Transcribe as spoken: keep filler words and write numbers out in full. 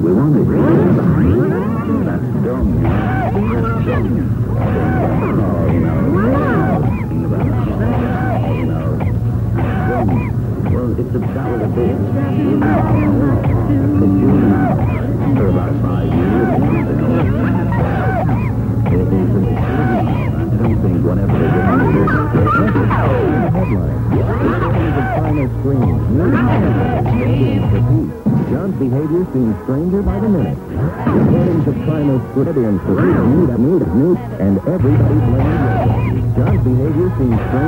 we wanted. That's dumb. That's dumb. Oh, no. No. Dumb. Well, it's a, that was a bit juvenile. A juvenile. For about five years. It is a juvenile. I don't think whatever they do is headline. Final screen. John's behavior seems stranger by the minute. According to Primus Squid and Squid, and everybody blames John's behavior seems stranger.